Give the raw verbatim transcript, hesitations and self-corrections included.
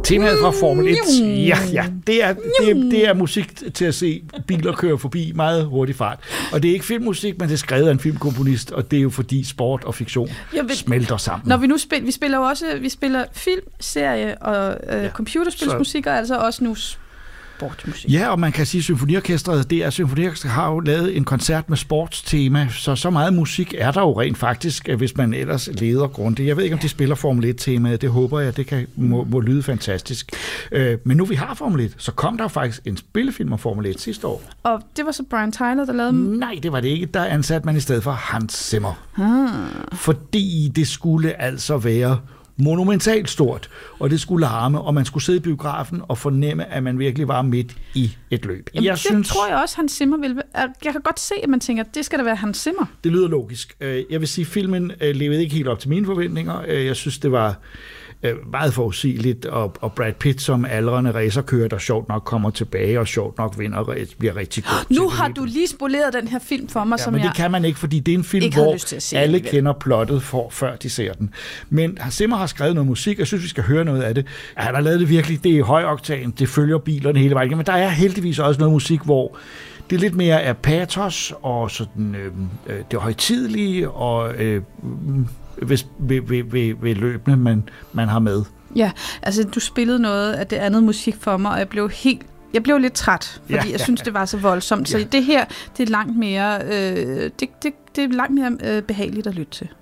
Temaet fra Formel et. Ja, ja. Det er, det, er, det er musik til at se biler køre forbi meget hurtig fart. Og det er ikke filmmusik, men det er skrevet af en filmkomponist, og det er jo fordi sport og fiktion ved, smelter sammen. Når vi nu spiller, vi spiller jo også, vi spiller film, serie og øh, ja. computerspilsmusik, og altså også nu sportsmusik. Ja, og man kan sige, at Symfoniorkestret, det er Symfoniorkestret har jo lavet en koncert med sportstema, så så meget musik er der jo rent faktisk, hvis man ellers leder grundigt. Jeg ved ikke, om de spiller Formel et-temaet, det håber jeg, det kan, må, må lyde fantastisk. Øh, men nu vi har Formel et, så kom der faktisk en spillefilm om Formel et sidste år. Og det var så Brian Tyler, der lavede dem? Nej, det var det ikke. Der ansatte man i stedet for Hans Zimmer. Ah. Fordi det skulle altså være monumentalt stort, og det skulle larme, og man skulle sidde i biografen og fornemme, at man virkelig var midt i et løb. Jamen, jeg det synes, tror jeg også, Hans Zimmer vil. Jeg kan godt se, at man tænker, at det skal da være Hans Zimmer. Det lyder logisk. Jeg vil sige, at filmen levede ikke helt op til mine forventninger. Jeg synes, det var meget forudsigeligt, og, og Brad Pitt som aldrende racerkører, der sjovt nok kommer tilbage, og sjovt nok vinder, og bliver rigtig god. Nu har du lige spoleret den her film for mig, ja, som men jeg det kan man ikke, fordi det er en film, hvor alle kender plottet, for, før de ser den. Men Zimmer har skrevet noget musik, og jeg synes, vi skal høre noget af det. Han har lavet det virkelig, det er højoktan, det følger bilerne hele vejen, men der er heldigvis også noget musik, hvor det er lidt mere af patos, og sådan, øh, det højtidelige, og øh, ved, ved, ved, ved, ved løbende, man, man har med. Ja, altså du spillede noget af det andet musik for mig, og jeg blev helt Jeg blev lidt træt, fordi ja, jeg synes, det var så voldsomt. Ja. Så det her, det er langt mere, øh, det, det, det er langt mere øh, behageligt at lytte til.